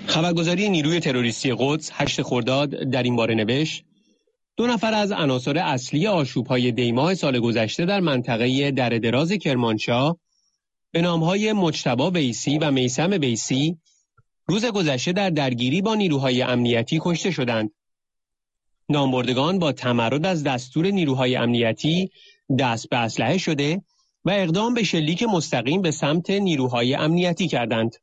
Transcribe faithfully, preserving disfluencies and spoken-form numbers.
خبرگزاری نیروی تروریستی قدس هشت خرداد در این باره نوشت: دو نفر از عناصر اصلی آشوب‌های دی‌ماه سال گذشته در منطقه دره دراز کرمانشاه به نام‌های مجتبی ویسی و میثم ویسی روز گذشته در درگیری با نیروهای امنیتی کشته شدند. نامبردگان با تمرد از دستور نیروهای امنیتی دست به اسلحه شده و اقدام به شلیک مستقیم به سمت نیروهای امنیتی کردند.